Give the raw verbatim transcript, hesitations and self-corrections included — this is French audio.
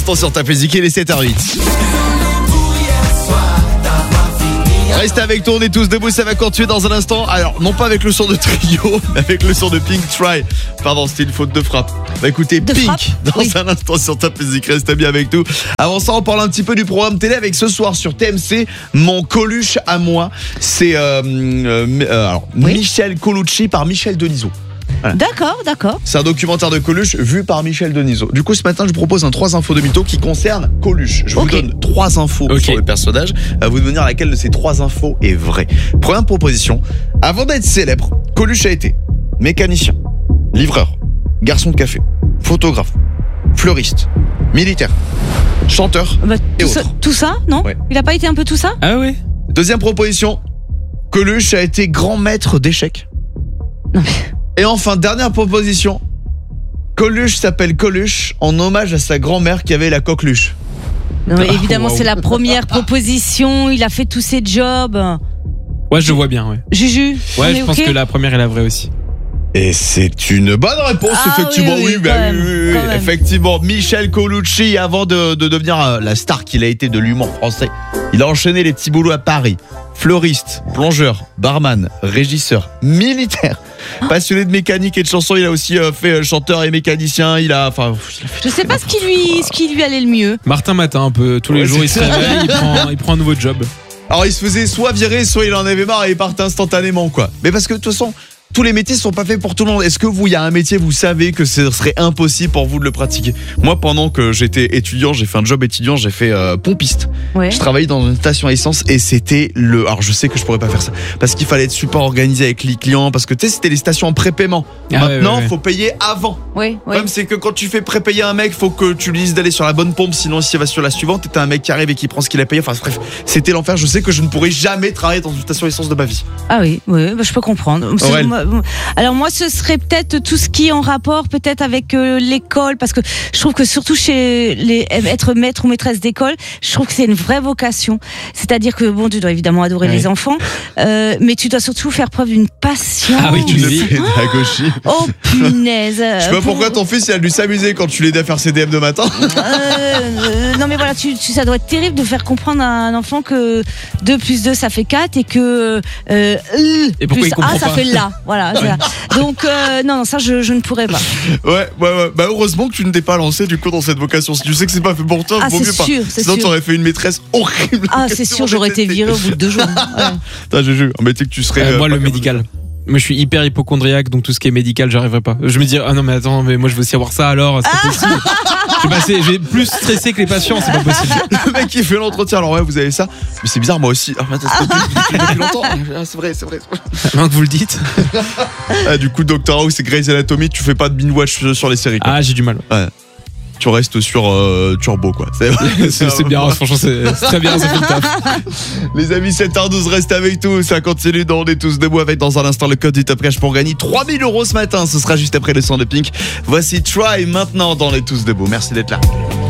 Sur ta musique, il est sept heures huit. Reste avec toi, on est tous debout, ça va continuer dans un instant. Alors, non pas avec le son de Trio, mais avec le son de Pink Try. Pardon, c'était une faute de frappe. On va écouter de Pink frappe dans oui. un instant sur ta musique, reste bien avec nous. Avant ça, on parle un petit peu du programme télé avec ce soir sur T M C, Mon Coluche à moi. C'est euh, euh, alors, oui. Michel Colucci par Michel Denisot. Voilà. D'accord, d'accord. C'est un documentaire de Coluche vu par Michel Denisot. Du coup, ce matin, je vous propose un trois infos de mytho qui concerne Coluche. Je okay. vous donne trois infos okay. sur le personnage. À vous de me dire laquelle de ces trois infos est vraie. Première proposition. Avant d'être célèbre, Coluche a été mécanicien, livreur, garçon de café, photographe, fleuriste, militaire, chanteur bah, et tout autres. Ça, tout ça, non ouais. Il a pas été un peu tout ça? Ah oui. Deuxième proposition. Coluche a été grand maître d'échecs. Non mais... Et enfin, dernière proposition. Coluche s'appelle Coluche en hommage à sa grand-mère qui avait la coqueluche. Non, mais évidemment, oh, wow. c'est la première proposition. Il a fait tous ses jobs. Ouais, je vois bien, ouais. Juju. Ouais, je pense okay. que la première est la vraie aussi. Et c'est une bonne réponse, ah, effectivement. Oui, oui, oui, bah, même, oui, oui, oui. Effectivement. Michel Colucci, avant de, de devenir la star qu'il a été de l'humour français, il a enchaîné les petits boulots à Paris. Fleuriste, plongeur, barman, régisseur, militaire, passionné de mécanique et de chansons. Il a aussi euh, fait chanteur et mécanicien. Il a, enfin, il a fait je sais pas ce qui lui, ce qui lui allait le mieux. Martin Matin, un peu tous les ouais, jours, il se réveille, il prend, il prend un nouveau job. Alors il se faisait soit virer, soit il en avait marre et il partait instantanément, quoi. Mais parce que de toute façon, tous les métiers sont pas faits pour tout le monde. Est-ce que vous, il y a un métier, vous savez que ce serait impossible pour vous de le pratiquer? Moi, pendant que j'étais étudiant, j'ai fait un job étudiant, j'ai fait euh, pompiste. Ouais. Je travaillais dans une station à essence et c'était le... Alors, je sais que je pourrais pas faire ça parce qu'il fallait être super organisé avec les clients parce que tu sais, c'était les stations en prépaiement. Ah, Maintenant, ouais, ouais, ouais. faut payer avant. Oui, oui. Même c'est que quand tu fais prépayer un mec, faut que tu lui dises d'aller sur la bonne pompe, sinon s'il va sur la suivante, t'as un mec qui arrive et qui prend ce qu'il a payé. Enfin, bref, c'était l'enfer. Je sais que je ne pourrais jamais travailler dans une station essence de ma vie. Ah oui, oui, bah, je peux comprendre. Ouais. Alors moi, ce serait peut-être tout ce qui est en rapport peut-être avec euh, l'école, parce que je trouve que surtout chez les être maître ou maîtresse d'école, je trouve que c'est une vraie vocation. C'est-à-dire que bon, tu dois évidemment adorer ouais. les enfants, euh, mais tu dois surtout faire preuve d'une patience. Ah oui, tu dis. Pédagogie. Oh punaise. Je sais pas pour... pourquoi ton fils il a dû s'amuser quand tu l'aidais à faire ses D M de matin. Euh, non mais voilà, tu, tu, ça doit être terrible de faire comprendre à un enfant que deux plus deux ça fait quatre et que euh, et pourquoi plus il comprend A ça pas. fait là. Voilà. Ouais. Donc euh, non, non, ça je, je ne pourrais pas. Ouais, ouais, ouais. Bah heureusement que tu ne t'es pas lancé du coup dans cette vocation. Si tu sais que c'est pas fait pour toi, ah, vaut mieux sûr, pas. Sinon sûr. t'aurais fait une maîtresse horrible. Ah c'est sûr, j'aurais été virée au bout de deux jours. Ouais. Putain, je jure. Mais tu sais que tu serais. Euh, euh, moi le médical. Moi je suis hyper hypochondriaque, donc tout ce qui est médical j'arriverai pas. Je me dis ah non mais attends, mais moi je veux savoir ça alors, c'est pas possible. Je vais passer, je vais plus stresser que les patients, c'est pas possible. Le mec qui fait l'entretien, alors ouais vous avez ça, mais c'est bizarre moi aussi. Ah, c'est depuis, depuis longtemps. Ah, c'est vrai, c'est vrai. Maintenant que vous le dites. Ah, du coup Doctor House et Grey's Anatomy, tu fais pas de binge-watch sur les séries. Quoi. Ah j'ai du mal. Ouais. Tu restes sur euh, Turbo quoi. C'est, c'est, c'est bien, franchement c'est, c'est très bien, ça fait le taf. Les amis, sept heures douze, reste avec nous, ça continue dans On est tous debout avec dans un instant le code du Top Cash pour gagner trois mille euros ce matin. Ce sera juste après le son de Pink. Voici Try maintenant dans On est tous debout. Merci d'être là.